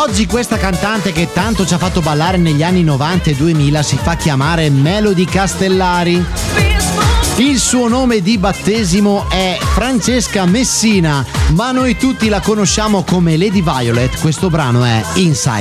Oggi questa cantante che tanto ci ha fatto ballare negli anni 90 e 2000 si fa chiamare Melody Castellari. Il suo nome di battesimo è Francesca Messina, ma noi tutti la conosciamo come Lady Violet. Questo brano è Inside.